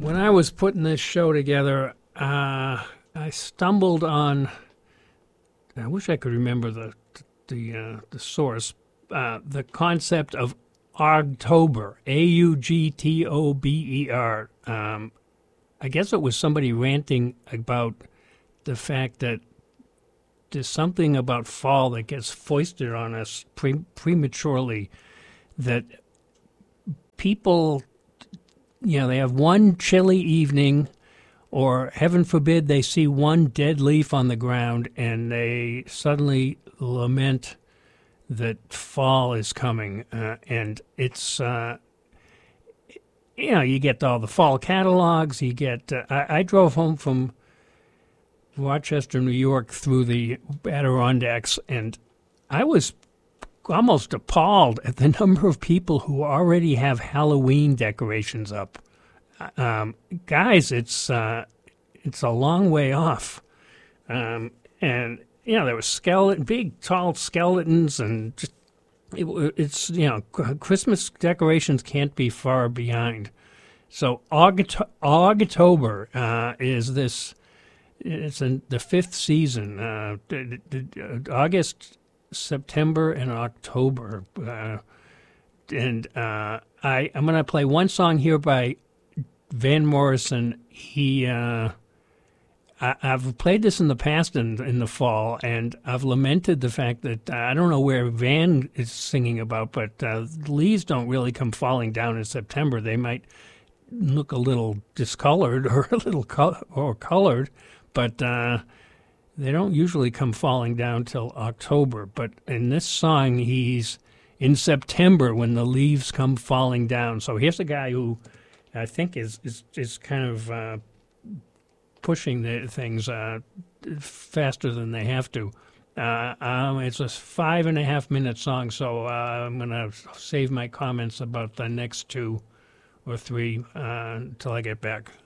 When I was putting this show together, I stumbled on. I wish I could remember the source. The concept of Augtober, Augtober. I guess it was somebody ranting about the fact that there's something about fall that gets foisted on us prematurely. That people, they have one chilly evening, or heaven forbid, they see one dead leaf on the ground and they suddenly lament that fall is coming. And it's, you get all the fall catalogs. You get, I drove home from Rochester, New York through the Adirondacks, and I was almost appalled at the number of people who already have Halloween decorations up. Guys, it's a long way off. And, there were big, tall skeletons, and just, it's Christmas decorations can't be far behind. So Augtober is this, it's in the fifth season, August, September, and October. I'm going to play one song here by Van Morrison. I've played this in the past in the fall, and I've lamented the fact that I don't know where Van is singing about, but leaves don't really come falling down in September. They might look a little discolored or a little colored, but they don't usually come falling down till October. But in this song, he's in September when the leaves come falling down. So here's a guy who I think is kind of pushing the things faster than they have to. It's a 5.5-minute song, so I'm going to save my comments about the next 2 or 3 until I get back.